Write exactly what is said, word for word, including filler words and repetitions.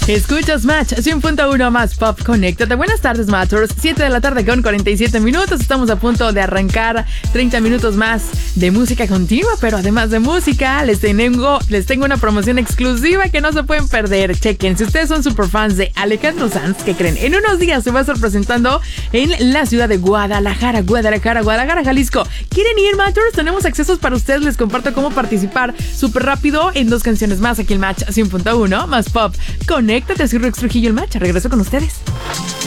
Escuchas Match cien punto uno más Pop. Conéctate. Buenas tardes, Matchers. siete de la tarde con cuarenta y siete minutos. Estamos a punto de arrancar treinta minutos más de música continua, pero además de música, les tengo, les tengo una promoción exclusiva que no se pueden perder. Chequen, si ustedes son superfans de Alejandro Sanz, ¿qué creen? En unos días se va a estar presentando en la ciudad de Guadalajara, Guadalajara, Guadalajara, Jalisco. ¿Quieren ir, Matchers? Tenemos accesos para ustedes. Les comparto cómo participar súper rápido en dos canciones más aquí en Match cien punto uno más Pop. Conéctate, soy Rex Trujillo, el Match. Regreso con ustedes.